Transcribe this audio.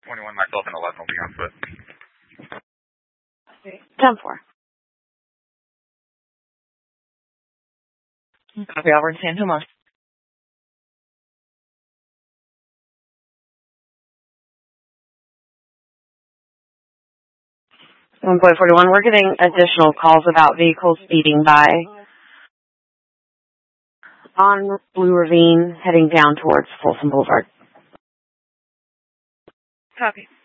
21, myself and 11 will be on foot. 10-4. Copy, Albert. San Tomas. 1.41, we're getting additional calls about vehicles speeding by on Blue Ravine heading down towards Folsom Boulevard. Copy.